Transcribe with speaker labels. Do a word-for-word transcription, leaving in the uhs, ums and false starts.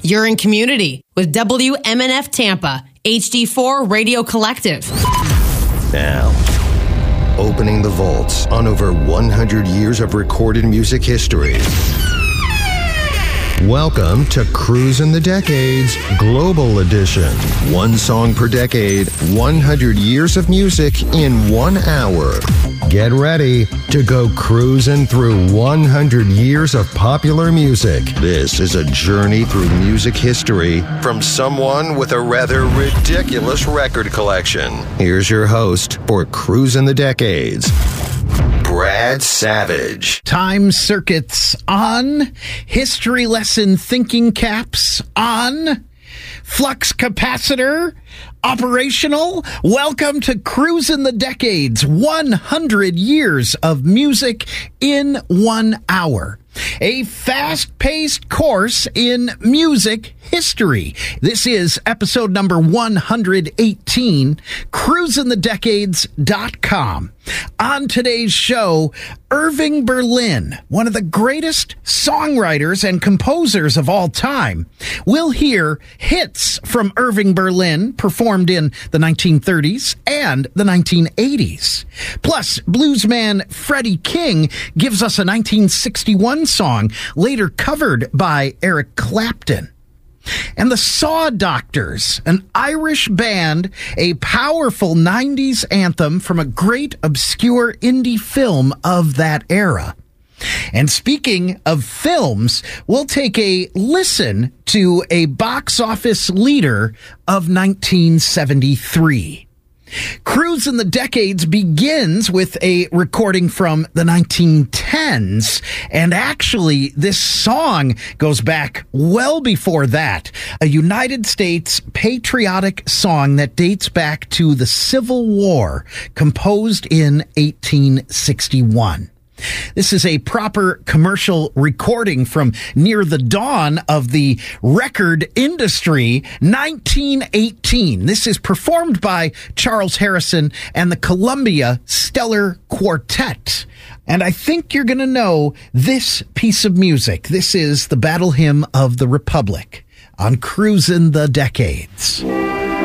Speaker 1: You're in community with W M N F Tampa, H D four Radio Collective.
Speaker 2: Now, opening the vaults on over one hundred years of recorded music history. Welcome to Cruisin' the Decades Global Edition. One song per decade, one hundred years of music in one hour. Get ready to go cruising through one hundred years of popular music. This is a journey through music history from someone with a rather ridiculous record collection. Here's your host for Cruisin' the Decades, Brad Savage.
Speaker 3: Time circuits on, history lesson thinking caps on, flux capacitor operational. Welcome to Cruisin' the Decades, one hundred years of music in one hour. A fast-paced course in music history. This is episode number one hundred eighteen, cruisin the decades dot com. On today's show, Irving Berlin, one of the greatest songwriters and composers of all time. We'll hear hits from Irving Berlin performed in the nineteen thirties and the nineteen eighties. Plus, bluesman Freddie King gives us a nineteen sixty-one song, later covered by Eric Clapton. And the Saw Doctors, an Irish band, a powerful nineties anthem from a great obscure indie film of that era. And speaking of films, we'll take a listen to a box office leader of nineteen seventy-three. Cruisin' the Decades begins with a recording from the nineteen tens, and actually this song goes back well before that, a United States patriotic song that dates back to the Civil War, composed in eighteen sixty-one. This is a proper commercial recording from near the dawn of the record industry, nineteen eighteen. This is performed by Charles Harrison and the Columbia Stellar Quartet. And I think you're going to know this piece of music. This is the Battle Hymn of the Republic on Cruisin' the Decades.